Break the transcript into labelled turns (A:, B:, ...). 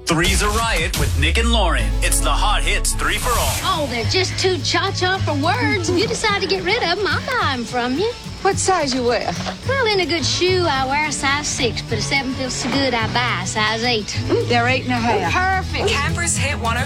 A: Three's a Riot with Nick and Lauren. It's the Hot Hits 3 for All.
B: Oh, they're just too cha-cha for words. If you decide to get rid of them, I'll buy them from you.
C: What size you wear?
B: Well, in a good shoe, I wear a size 6, but a 7 feels so good, I buy a size 8.
C: They're 8 and a half.
B: Perfect.
D: Campers Hit 105.